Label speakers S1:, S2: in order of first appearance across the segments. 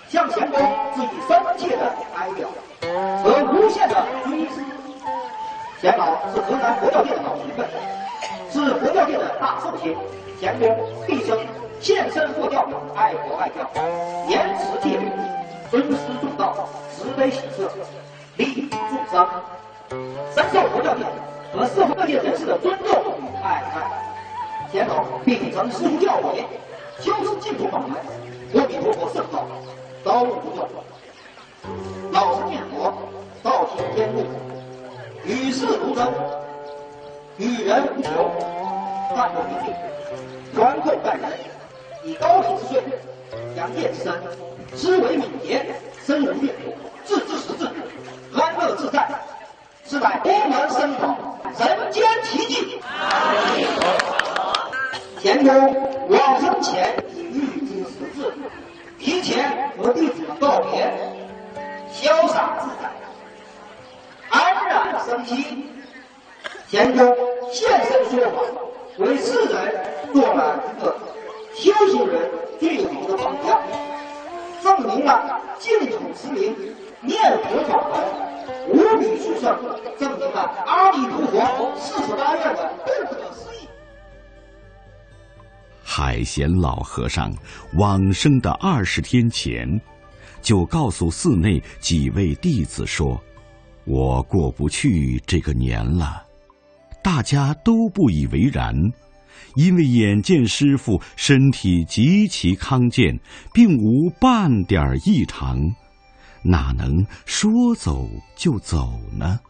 S1: 向前公致以深切的哀悼和无限的追思。钱老是河南佛教界的老前辈，是佛教界的大寿星。钱公毕生献身佛教，爱国爱教，严持戒律，尊师重道，慈悲喜舍，利益众生，深受佛教界和社会各界人士的尊重与爱戴。钱老秉承师父教诲，修持净土法门，阿弥陀佛圣道，刀不断，老实念佛，道行天路，与世无争，与人无求，淡泊平静，宽厚待人，以高品之税，扬业之身，思维敏捷，深入阅读，置之实质，安乐自在，是乃功能深宝，人间奇迹。钱公往生前已预知时至，提前和弟子们告别，潇洒自在，安然生息。钱公现身说法，为世人做了一个修行人最好的榜样，证明了净土持名、念佛法门无比殊胜，证明了阿弥陀佛48愿的不可思议。
S2: 海贤老和尚往生的20天前，就告诉寺内几位弟子说：“我过不去这个年了。”大家都不以为然，因为眼见师父身体极其康健，并无半点异常，哪能说走就走呢？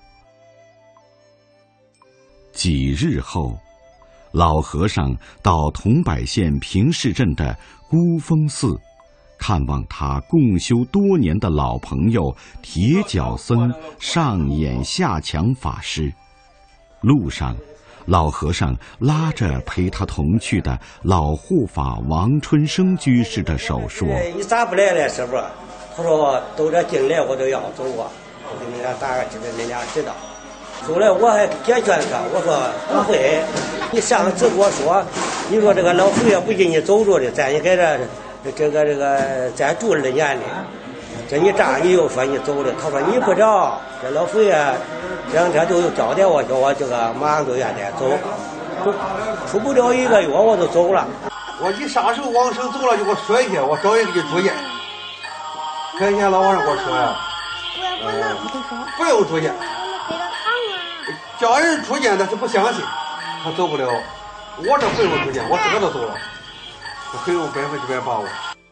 S2: 几日后，老和尚到桐柏县平市镇的孤峰寺，看望他共修多年的老朋友铁脚僧上演下强法师。路上，老和尚拉着陪他同去的老护法王春生居士的手说：“
S3: 你咋不来了，师傅？”他说：“都这进来我都要走啊，我给你俩打个知道，人家知道。”后来我还解劝他，我说：“不会，你上次跟我说，你说这个老佛爷不给你走着的，咱也给这个咱住了年的。这你这样你又说你走了，他说你不着，这老佛爷2天都有交代我，叫我这个马上就愿得走，出不了1个月我就走了。
S4: 我你啥时候往生走了就给我说一下，我找人给你住院。前天老和尚跟我说呀，不用住院，叫人住院但是不相信，他走不了。我这不用住院，我自个都走了，我很有100%把握。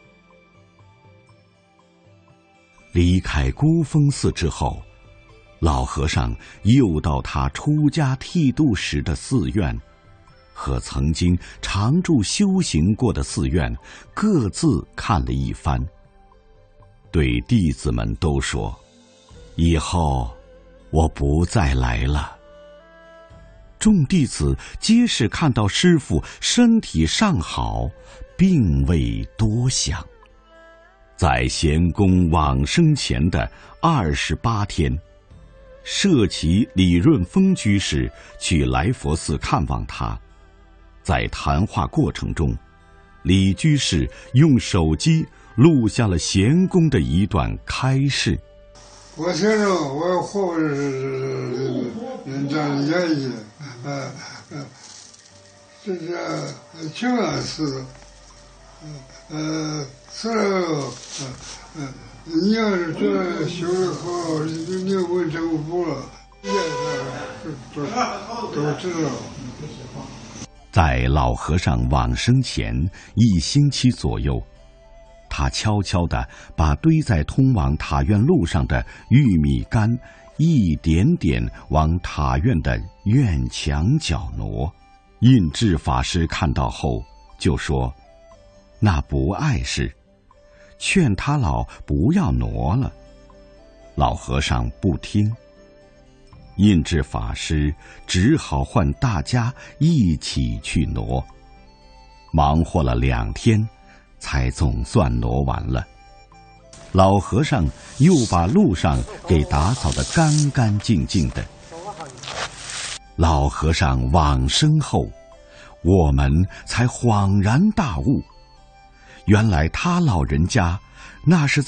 S2: 离开孤峰寺之后，老和尚又到他出家剃度时的寺院，和曾经常住修行过的寺院各自看了一番，对弟子们都说：“以后我不再来了。”众弟子皆是看到师父身体尚好，并未多想。在贤公往生前的28天，舍其李润峰居士去来佛寺看望他。在谈话过程中，李居士用手机录下了贤公的一段开示：“
S5: 我先生，我活着是这样演绎，这是清安寺，此后，你要是觉得修得好，你问政府了，都知道。”
S2: 在老和尚往生前1星期左右，他悄悄地把堆在通往塔院路上的玉米杆一点点往塔院的院墙角挪。印智法师看到后就说：“那不碍事，劝他老不要挪了。”老和尚不听，印智法师只好唤大家一起去挪，忙活了2天，才总算挪完了。老和尚又把路上给打扫得干干净净的。老和尚往生后，我们才恍然大悟，原来他老人家那是